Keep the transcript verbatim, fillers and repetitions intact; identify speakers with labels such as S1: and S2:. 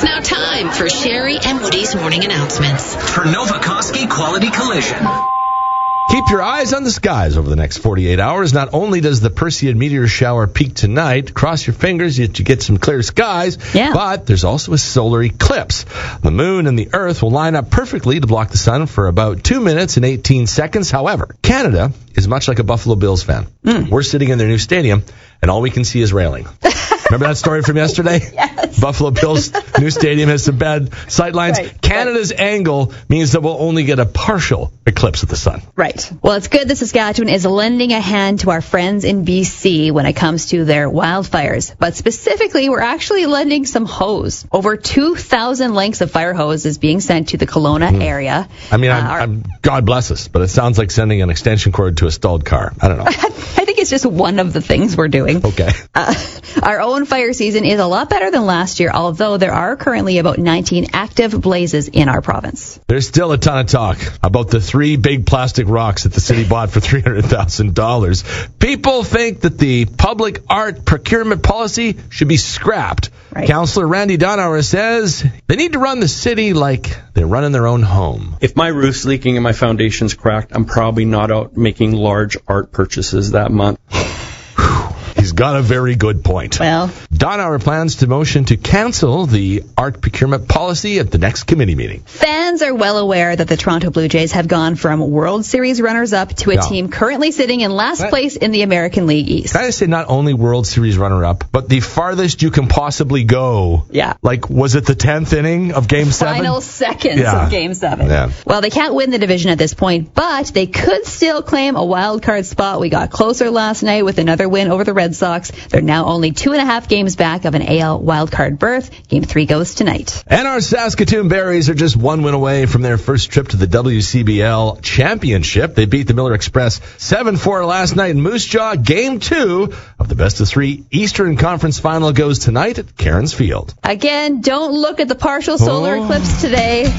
S1: It's now time for Sherry and Woody's morning announcements.
S2: For Novokoski Quality Collision.
S3: Keep your eyes on the skies over the next forty-eight hours. Not only does the Perseid meteor shower peak tonight, cross your fingers that you get some clear skies,
S4: yeah.
S3: but there's also a solar eclipse. The moon and the earth will line up perfectly to block the sun for about two minutes and eighteen seconds. However, Canada is much like a Buffalo Bills fan. Mm. We're sitting in their new stadium, and all we can see is railing. Remember that story from yesterday?
S4: Yes.
S3: Buffalo Bills new stadium has some bad sight lines.
S4: Right.
S3: Canada's right. angle means that we'll only get a partial eclipse of the sun.
S4: Right. Well, it's good that Saskatchewan is lending a hand to our friends in B C when it comes to their wildfires. But specifically, we're actually lending some hose. Over two thousand lengths of fire hose is being sent to the Kelowna mm. area.
S3: I mean,
S4: uh,
S3: I'm,
S4: our,
S3: I'm, God bless us, but it sounds like sending an extension cord to a stalled car. I don't know.
S4: I think it's just one of the things we're doing.
S3: Okay.
S4: Uh, our own fire season is a lot better than last year, although there are currently about nineteen active blazes in our province.
S3: There's still a ton of talk about the three big plastic rocks that the city bought for three hundred thousand dollars. People think that the public art procurement policy should be scrapped.
S4: Right.
S3: Councillor Randy Donauer says they need to run the city like they're running their own home.
S5: If my roof's leaking and my foundation's cracked, I'm probably not out making large art purchases that month.
S3: He's got a very good point.
S4: Well,
S3: Donauer plans to motion to cancel the art procurement policy at the next committee meeting.
S4: Fans are well aware that the Toronto Blue Jays have gone from World Series runners-up to a
S3: yeah.
S4: team currently sitting in last
S3: that,
S4: place in the American League East.
S3: Can I say not only World Series runner-up, but the farthest you can possibly go?
S4: Yeah.
S3: Like, was it the tenth inning of Game seven?
S4: Final seconds
S3: yeah.
S4: of Game seven.
S3: Yeah.
S4: Well, they can't win the division at this point, but they could still claim a wild card spot. We got closer last night with another win over the Red Sox. They're now only two and a half games back of an A L wildcard berth. Game three goes tonight.
S3: And our Saskatoon Berries are just one win away from their first trip to the W C B L Championship. They beat the Miller Express seven four last night in Moose Jaw. Game two of the best of three Eastern Conference Final goes tonight at Cairns Field.
S4: Again, don't look at the partial solar
S3: oh.
S4: eclipse today.